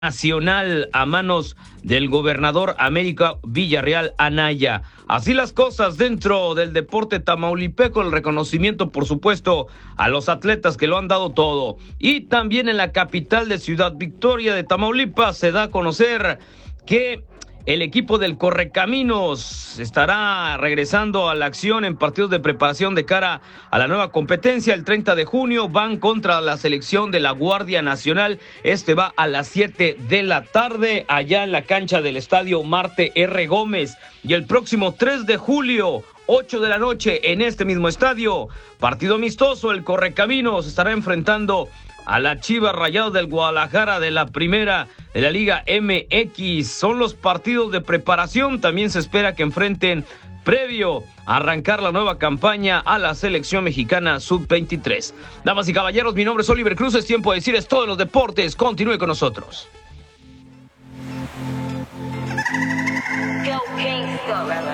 nacional a manos del gobernador Américo Villarreal Anaya. Así las cosas dentro del deporte tamaulipeco, el reconocimiento, por supuesto, a los atletas que lo han dado todo. Y también en la capital de Ciudad Victoria de Tamaulipas se da a conocer que el equipo del Correcaminos estará regresando a la acción en partidos de preparación de cara a la nueva competencia. El 30 de junio van contra la selección de la Guardia Nacional. Este va a las 7 de la tarde allá en la cancha del estadio Marte R. Gómez. Y el próximo 3 de julio, 8 de la noche, en este mismo estadio, partido amistoso, el Correcaminos estará enfrentando a la Chivas Rayados del Guadalajara de la primera de la Liga MX. Son los partidos de preparación. También se espera que enfrenten, previo a arrancar la nueva campaña, a la selección mexicana sub-23. Damas y caballeros, mi nombre es Oliver Cruz. Es tiempo de decirles todo de los deportes. Continúe con nosotros. Go Gangsta.